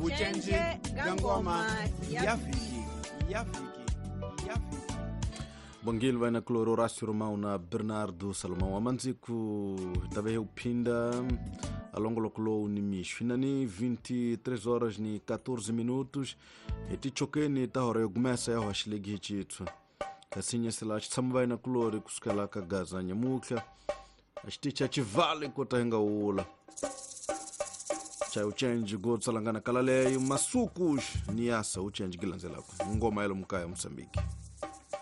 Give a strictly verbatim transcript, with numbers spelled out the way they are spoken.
Uchenje gangoma yafiki yafiki yafiki. Bongil vai na Cloro Horácio Romão na Bernardo Salomão Amanziku tave upinda alongo lo ni mishinani vinte e três horas ni quatorze minutos eti chokeni ta hora yogumesa ya hashilegi hichitu kasinya sela chitsamba na Cloro kuskala kagaza nyamuka ashticha chivale kotahenga ula cha uchenji god salangana kalale masukush ni asa uchenji gilanzelako ngoma yelo mkaya Msambiki.